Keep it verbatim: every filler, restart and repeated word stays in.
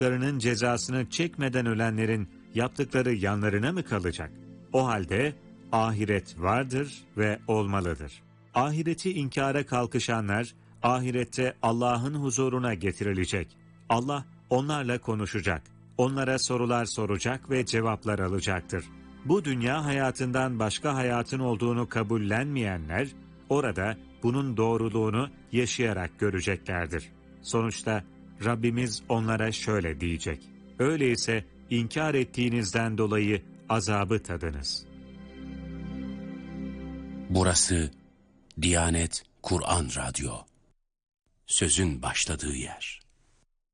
yaptıklarının cezasını çekmeden ölenlerin yaptıkları yanlarına mı kalacak? O halde ahiret vardır ve olmalıdır. Ahireti inkara kalkışanlar, ahirette Allah'ın huzuruna getirilecek. Allah onlarla konuşacak. Onlara sorular soracak ve cevaplar alacaktır. Bu dünya hayatından başka hayatın olduğunu kabullenmeyenler, orada bunun doğruluğunu yaşayarak göreceklerdir. Sonuçta Rabbimiz onlara şöyle diyecek: öyleyse inkar ettiğinizden dolayı azabı tadınız. Burası Diyanet Kur'an Radyo. Sözün başladığı yer.